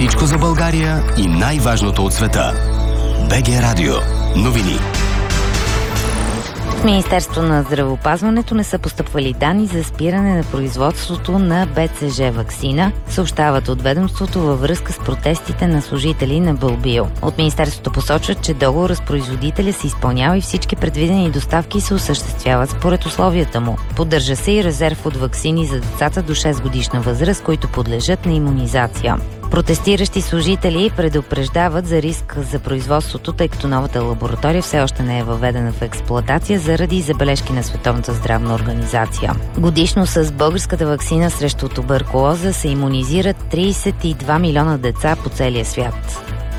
Всичко за България и най-важното от света. БГ Радио. Новини. В Министерството на здравеопазването не са постъпвали данни за спиране на производството на БЦЖ ваксина, съобщават от ведомството във връзка с протестите на служители на Бълбио. От Министерството посочват, че договор с производителя се изпълнява и всички предвидени доставки се осъществяват според условията му. Поддържа се и резерв от ваксини за децата до 6 годишна възраст, които подлежат на имунизация. Протестиращи служители предупреждават за риск за производството, тъй като новата лаборатория все още не е въведена в експлоатация заради забележки на Световната здравна организация. Годишно с българската ваксина срещу туберкулоза се имунизират 32 милиона деца по целия свят.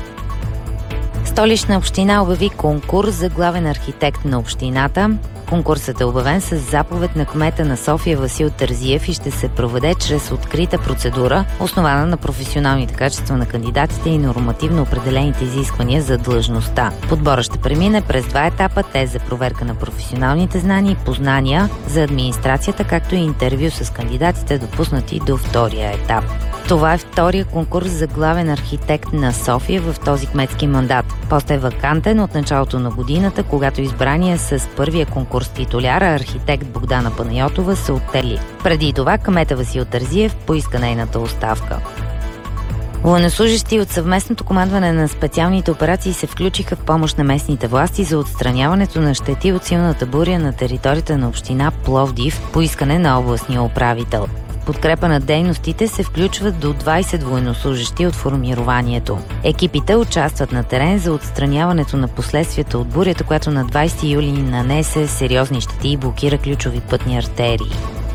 Столична община обяви конкурс за главен архитект на общината. Конкурсът е обявен с заповед на кмета на София Васил Терзиев и ще се проведе чрез открита процедура, основана на професионалните качества на кандидатите и нормативно определените изисквания за длъжността. Подбора ще премине през 2 етапа, те за проверка на професионалните знания и познания за администрацията, както и интервю с кандидатите, допуснати до втория етап. Това е втория конкурс за главен архитект на София в този кметски мандат. Постът е вакантен от началото на годината, когато избрания с първия конкурс титуляр архитект Богдана Панайотова се оттегли. Преди това кмета Васил Терзиев поиска нейната оставка. Военнослужещи от съвместното командване на специалните операции се включиха в помощ на местните власти за отстраняването на щети от силната буря на територията на община Пловдив по искане на областния управител. В подкрепа на дейностите се включват до 20 военнослужещи от формированието. Екипите участват на терен за отстраняването на последствията от бурята, която на 20 юли нанесе сериозни щети и блокира ключови пътни артерии.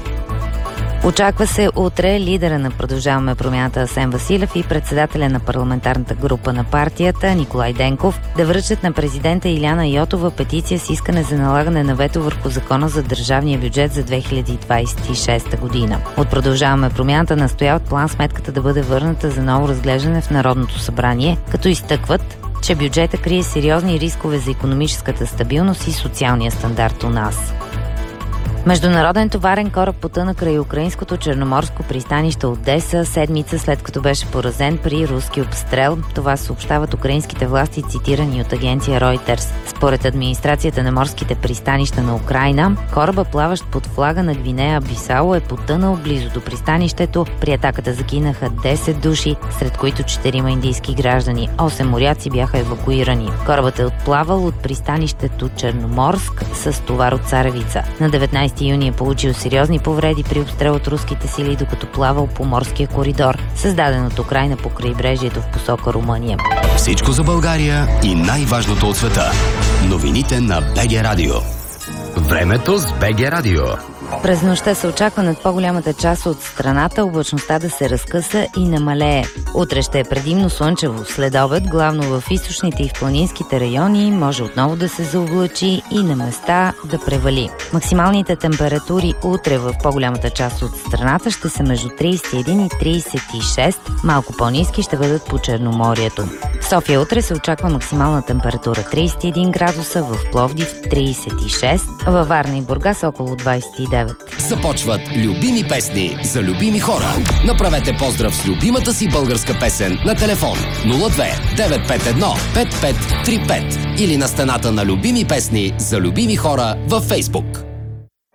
Очаква се утре лидера на Продължаваме промяната Асен Василев и председателя на парламентарната група на партията Николай Денков да връчат на президента Илияна Йотова петиция с искане за налагане на вето върху закона за държавния бюджет за 2026 година. От Продължаваме промяната настояват план-сметката да бъде върната за ново разглеждане в Народното събрание, като изтъкват, че бюджета крие сериозни рискове за икономическата стабилност и социалния стандарт у нас. Международен товарен кораб потъна край украинското черноморско пристанище Одеса седмица след като беше поразен при руски обстрел. Това съобщават украинските власти, цитирани от агенция Reuters. Според администрацията на морските пристанища на Украйна, кораба, плаващ под флага на Гвинея Бисао, е потънал близо до пристанището. При атаката загинаха 10 души, сред които 4 индийски граждани. 8 моряци бяха евакуирани. Корабът е отплавал от пристанището Черноморск с товар от Царевица. На 19 юни е получил сериозни повреди при обстрел от руските сили, докато плавал по морския коридор, създаден от Украйна по крайбрежието в посока Румъния. Всичко за България и най-важното от света. Новините на БГ Радио. Времето с БГ Радио. През нощта се очаква над по-голямата част от страната облачността да се разкъса и намалее. Утре ще е предимно слънчево. След обед, главно в източните и в планинските райони, може отново да се заоблачи и на места да превали. Максималните температури утре в по-голямата част от страната ще са между 31 и 36, малко по-ниски ще бъдат по Черноморието. В София утре се очаква максимална температура 31 градуса, в Пловдив 36, във Варна и Бургас около 29. Започват любими песни за любими хора. Направете поздрав с любимата си българска песен на телефон 02 951 5535 или на стената на любими песни за любими хора във Фейсбук.